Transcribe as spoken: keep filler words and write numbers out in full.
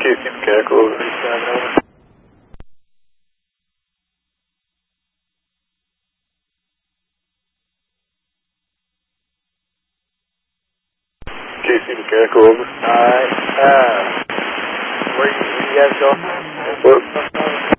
Casey Mechanical over thirty-seven, over. Casey Mechanical over. Alright, uh, where you, where you guys going? What?